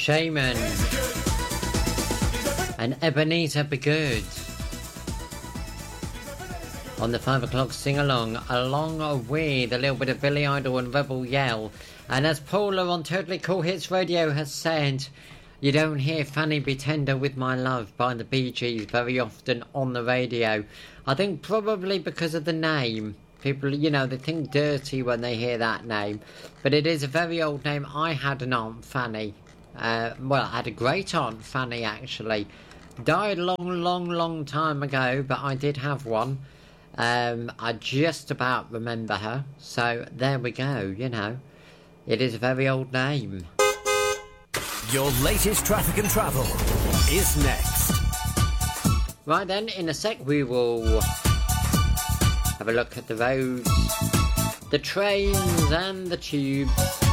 Shaman and Ebenezer Begood on the 5 o'clock sing-along, along with a little bit of Billy Idol and Rebel Yell. And as Paula on Totally Cool Hits Radio has said, you don't hear Fanny Be Tender With My Love by the Bee Gees very often on the radio. I think probably because of the name. People, you know, they think dirty when they hear that name. But it is a very old name. I had an Aunt Fanny. Well, I had a great Aunt Fanny, actually. Died long time ago, but I did have one. I just about remember her. So there we go, you know. It is a very old name. Your latest traffic and travel is next. Right then, in a sec we will have a look at the roads, the trains and the tubes.